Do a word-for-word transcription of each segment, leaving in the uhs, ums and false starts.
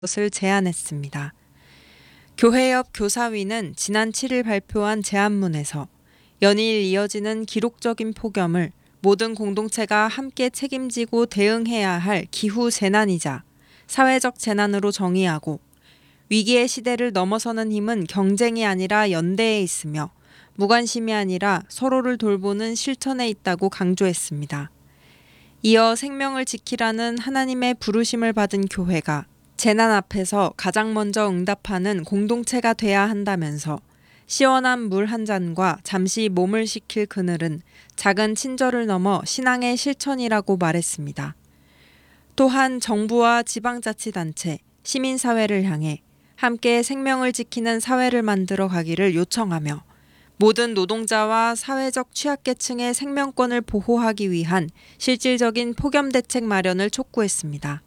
것을 제안했습니다. 교회 옆 교사위는 지난 칠 일 발표한 제안문에서 연일 이어지는 기록적인 폭염을 모든 공동체가 함께 책임지고 대응해야 할 기후 재난이자 사회적 재난으로 정의하고 위기의 시대를 넘어서는 힘은 경쟁이 아니라 연대에 있으며 무관심이 아니라 서로를 돌보는 실천에 있다고 강조했습니다. 이어 생명을 지키라는 하나님의 부르심을 받은 교회가 재난 앞에서 가장 먼저 응답하는 공동체가 돼야 한다면서 시원한 물 한 잔과 잠시 몸을 식힐 그늘은 작은 친절을 넘어 신앙의 실천이라고 말했습니다. 또한 정부와 지방자치단체, 시민사회를 향해 함께 생명을 지키는 사회를 만들어 가기를 요청하며 모든 노동자와 사회적 취약계층의 생명권을 보호하기 위한 실질적인 폭염대책 마련을 촉구했습니다.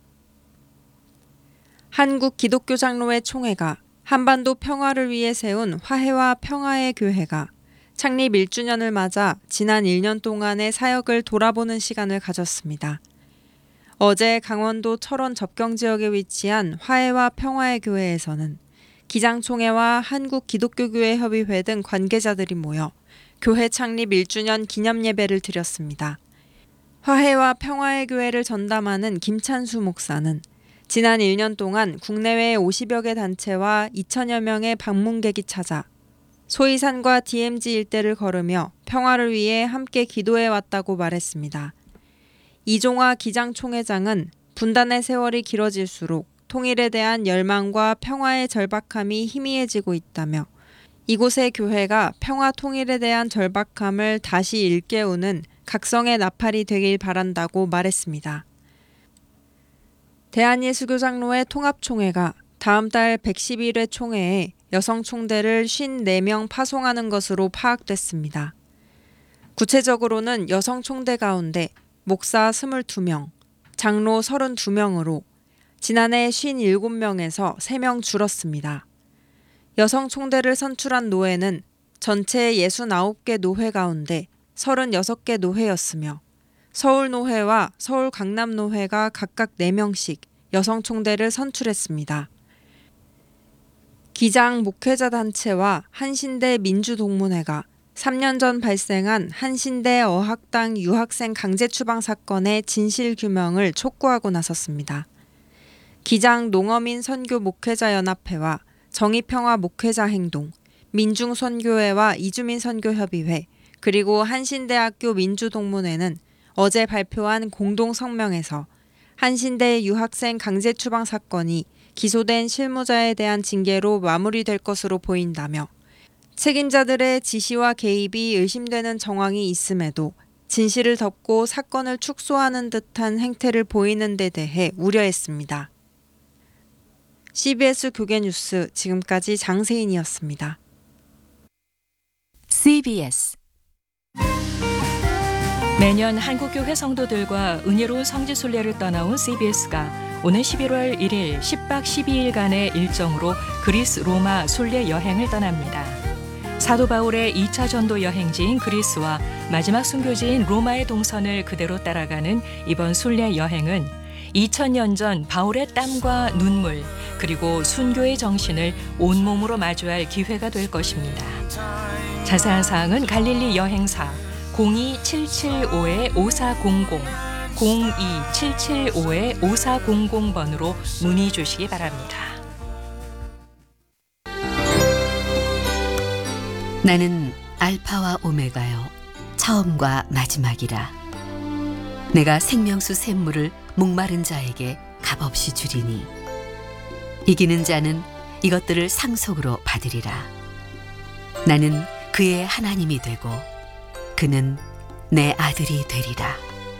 한국기독교장로회 총회가 한반도 평화를 위해 세운 화해와 평화의 교회가 창립 일 주년을 맞아 지난 일 년 동안의 사역을 돌아보는 시간을 가졌습니다. 어제 강원도 철원 접경지역에 위치한 화해와 평화의 교회에서는 기장총회와 한국기독교교회협의회 등 관계자들이 모여 교회 창립 일 주년 기념예배를 드렸습니다. 화해와 평화의 교회를 전담하는 김찬수 목사는 지난 일 년 동안 국내외 오십여 개 단체와 이천여 명의 방문객이 찾아 소이산과 디엠지 일대를 걸으며 평화를 위해 함께 기도해 왔다고 말했습니다. 이종화 기장총회장은 분단의 세월이 길어질수록 통일에 대한 열망과 평화의 절박함이 희미해지고 있다며 이곳의 교회가 평화 통일에 대한 절박함을 다시 일깨우는 각성의 나팔이 되길 바란다고 말했습니다. 대한예수교장로회 통합총회가 다음 달 백십일 회 총회에 여성 총대를 오십사 명 파송하는 것으로 파악됐습니다. 구체적으로는 여성 총대 가운데 목사 이십이 명, 장로 삼십이 명으로 지난해 오십칠 명에서 세 명 줄었습니다. 여성 총대를 선출한 노회는 전체 육십구 개 노회 가운데 삼십육 개 노회였으며 서울노회와 서울 강남노회가 각각 네 명씩 여성 총대를 선출했습니다. 기장 목회자 단체와 한신대 민주동문회가 삼 년 전 발생한 한신대 어학당 유학생 강제 추방 사건의 진실규명을 촉구하고 나섰습니다. 기장 농어민 선교 목회자 연합회와 정의평화 목회자 행동, 민중선교회와 이주민 선교협의회, 그리고 한신대학교 민주동문회는 어제 발표한 공동성명에서 한신대 유학생 강제 추방 사건이 기소된 실무자에 대한 징계로 마무리될 것으로 보인다며 책임자들의 지시와 개입이 의심되는 정황이 있음에도 진실을 덮고 사건을 축소하는 듯한 행태를 보이는 데 대해 우려했습니다. 씨비에스 교계뉴스 지금까지 장세인이었습니다. 씨비에스 매년 한국교회 성도들과 은혜로운 성지순례를 떠나온 씨비에스가 오는 십일월 일일 십 박 십이 일간의 일정으로 그리스 로마 순례 여행을 떠납니다. 사도 바울의 이 차 전도 여행지인 그리스와 마지막 순교지인 로마의 동선을 그대로 따라가는 이번 순례 여행은 이천 년 전 바울의 땀과 눈물 그리고 순교의 정신을 온몸으로 마주할 기회가 될 것입니다. 자세한 사항은 갈릴리 여행사 공이 칠칠오 오사공공 공이 칠칠오 오사공공 번으로 문의 주시기 바랍니다. 나는 알파와 오메가요 처음과 마지막이라. 내가 생명수 샘물을 목마른 자에게 값없이 주리니 이기는 자는 이것들을 상속으로 받으리라. 나는 그의 하나님이 되고 그는 내 아들이 되리라.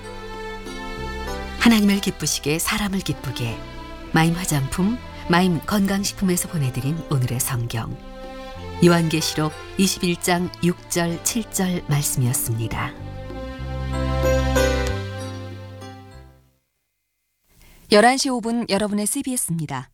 하나님을 기쁘시게 사람을 기쁘게 마임 화장품, 마임 건강식품에서 보내드린 오늘의 성경 요한계시록 이십일 장 육 절 칠 절 말씀이었습니다. 열한 시 오 분 여러분의 씨비에스입니다.